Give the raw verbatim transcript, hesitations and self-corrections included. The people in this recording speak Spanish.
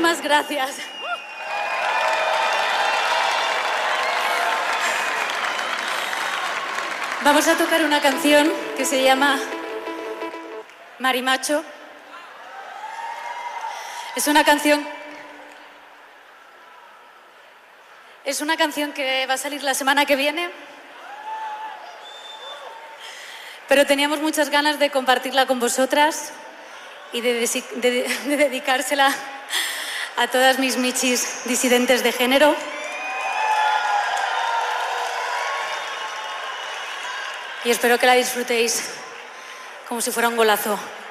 Muchísimas gracias. Vamos a tocar una canción que se llama Marimacho. Es una canción... Es una canción que va a salir la semana que viene. Pero teníamos muchas ganas de compartirla con vosotras y de, de, de dedicársela a todas mis michis disidentes de género. Y espero que la disfrutéis como si fuera un golazo.